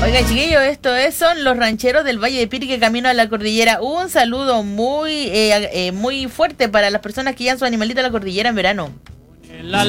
Oiga, chiquillos, son los rancheros del Valle de Pirque camino a la cordillera. Un saludo muy fuerte para las personas que llevan su animalito a la cordillera en verano.